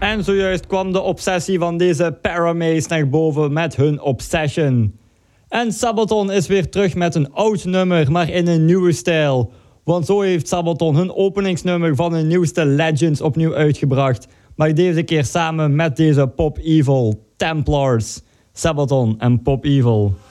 En zojuist kwam de obsessie van deze Paramaze naar boven met hun Obsession. En Sabaton is weer terug met een oud nummer, maar in een nieuwe stijl. Want zo heeft Sabaton hun openingsnummer van hun nieuwste Legends opnieuw uitgebracht. Maar deze keer samen met deze Pop Evil, Templars. Sabaton en Pop Evil.